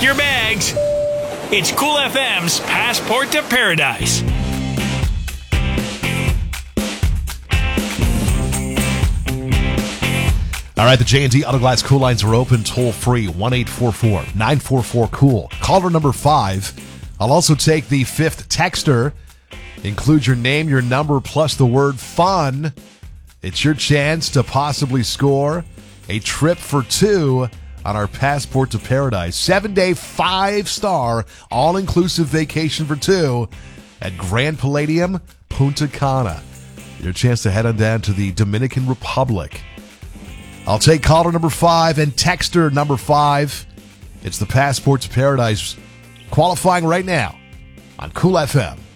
Pack your bags. It's Cool FM's Passport to Paradise. All right, the J&D Auto Glass Cool lines are open toll-free, 1-844-944-COOL. Caller number 5. I'll also take the 5th texter. Include your name, your number, plus the word fun. It's your chance to possibly score a trip for 2 on our Passport to Paradise. 7-day, 5-star, all-inclusive vacation for 2 at Grand Palladium, Punta Cana. Your chance to head on down to the Dominican Republic. I'll take caller number 5 and texter number 5. It's the Passport to Paradise qualifying right now on Cool FM.